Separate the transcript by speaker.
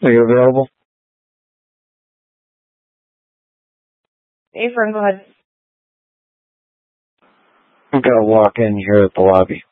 Speaker 1: Are you available?
Speaker 2: Hey, friend, go ahead.
Speaker 1: I've got to walk in here at the lobby.